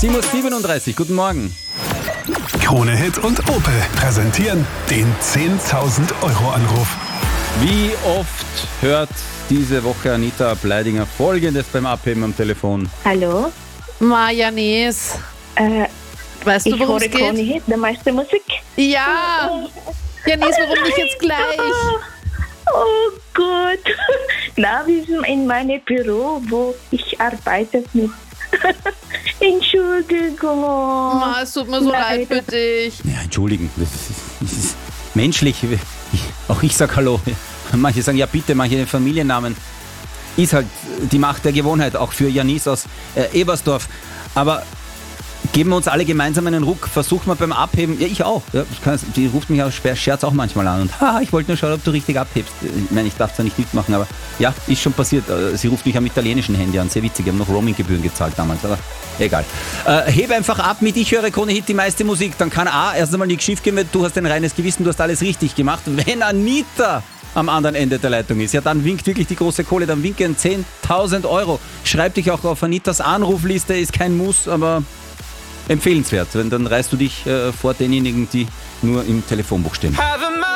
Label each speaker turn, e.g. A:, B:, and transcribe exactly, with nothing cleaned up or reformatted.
A: sieben Uhr siebenunddreißig, guten Morgen.
B: Krone Hit und Opel präsentieren den zehntausend Euro Anruf.
A: Wie oft hört diese Woche Anita Bleidinger Folgendes beim Abheben am Telefon?
C: Hallo,
D: Majanes.
C: äh,
D: Weißt du,
C: ich
D: worum
C: höre
D: es geht?
C: Krone Hit, der meiste Musik.
D: Ja! Janis, warum nicht jetzt gleich?
C: Oh Gott, na, wir sind in meinem Büro, wo ich arbeite mit. Entschuldigung.
D: Ma, es tut mir so leid für dich.
A: Ja, entschuldigen, das ist, das ist menschlich. Ich, auch ich sag Hallo. Manche sagen ja bitte, manche den Familiennamen. Ist halt die Macht der Gewohnheit, auch für Janis aus äh, Ebersdorf. Aber geben wir uns alle gemeinsam einen Ruck, versuchen wir beim Abheben, ja ich auch, ja, ich kann, die ruft mich aus Scherz auch manchmal an und haha, ich wollte nur schauen, ob du richtig abhebst. Ich meine, ich darf zwar nicht mitmachen, aber ja, ist schon passiert. Sie ruft mich am italienischen Handy an, sehr witzig, wir haben noch Roaminggebühren gezahlt damals, aber egal. Äh, hebe einfach ab mit Ich höre Krone Hit, die meiste Musik, dann kann A, erst einmal nichts schief gehen, weil du hast ein reines Gewissen, du hast alles richtig gemacht. Wenn Anita am anderen Ende der Leitung ist, ja dann winkt wirklich die große Kohle, dann winken zehntausend Euro. Schreib dich auch auf Anitas Anrufliste, ist kein Muss, aber empfehlenswert, denn dann reißt du dich äh, vor denjenigen, die nur im Telefonbuch stehen.